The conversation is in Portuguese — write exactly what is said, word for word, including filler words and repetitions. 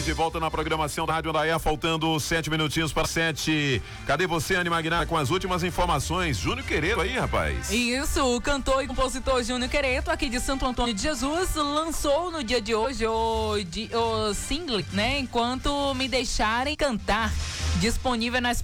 de volta na programação da Rádio Andaiá, faltando sete minutinhos para sete. Cadê você, Anny Magnata, com as últimas informações? Júnior Quereto aí, rapaz. Isso, o cantor e compositor Júnior Quereto, aqui de Santo Antônio de Jesus, lançou no dia de hoje o, de, o single, né? Enquanto Me Deixarem Cantar, disponível nas